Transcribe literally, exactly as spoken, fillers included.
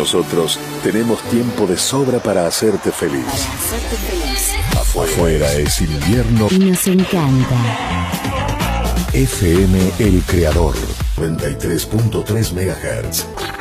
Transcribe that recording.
Nosotros tenemos tiempo de sobra para hacerte feliz. Para hacerte feliz. Afuera, Afuera es invierno y nos encanta. F M El Creador, noventa y tres punto tres megahertz.